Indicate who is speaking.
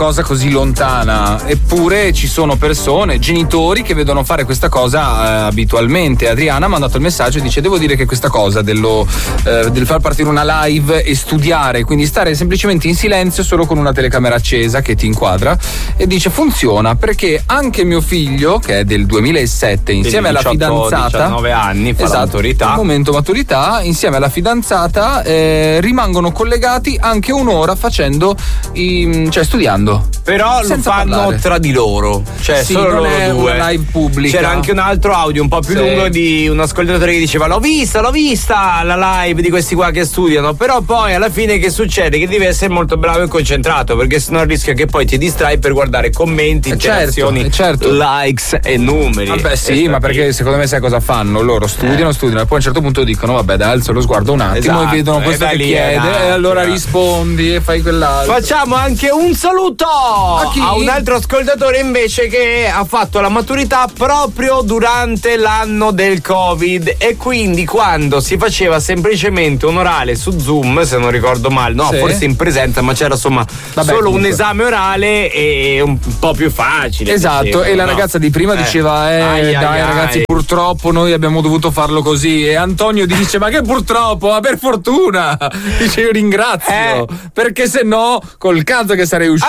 Speaker 1: cosa così lontana, eppure ci sono persone, genitori che vedono fare questa cosa abitualmente. Adriana ha mandato il messaggio e dice: devo dire che questa cosa del far partire una live e studiare, quindi stare semplicemente in silenzio solo con una telecamera accesa che ti inquadra, e dice funziona, perché anche mio figlio, che è del 2007, insieme alla fidanzata,
Speaker 2: 19 anni, fa la maturità,
Speaker 1: al momento maturità, insieme alla fidanzata rimangono collegati anche un'ora facendo cioè studiando.
Speaker 2: Però lo fanno
Speaker 1: parlare
Speaker 2: tra di loro, cioè
Speaker 1: sì,
Speaker 2: solo
Speaker 1: non
Speaker 2: loro
Speaker 1: è
Speaker 2: due.
Speaker 1: una live pubblica.
Speaker 2: C'era anche un altro audio un po' più lungo di un ascoltatore che diceva: l'ho vista la live di questi qua che studiano, però poi alla fine che succede? Che devi essere molto bravo e concentrato, perché sennò rischia che poi ti distrai per guardare commenti, interazioni, likes e numeri.
Speaker 1: Vabbè sì, ma perché secondo me sai cosa fanno? Loro studiano e poi a un certo punto dicono vabbè dai, alzo lo sguardo un attimo, e vedono questo che chiede, e allora rispondi e fai quell'altro.
Speaker 2: Facciamo anche un saluto a un altro ascoltatore invece che ha fatto la maturità proprio durante l'anno del Covid, e quindi quando si faceva semplicemente un orale su Zoom, se non ricordo male, forse in presenza, ma c'era solo comunque un esame orale e un po' più facile.
Speaker 1: Esatto,
Speaker 2: diceva,
Speaker 1: e la ragazza di prima diceva ragazzi, purtroppo noi abbiamo dovuto farlo così, e Antonio dice ma che purtroppo, ma per fortuna, dice io ringrazio, perché se no col cazzo che sarei uscito.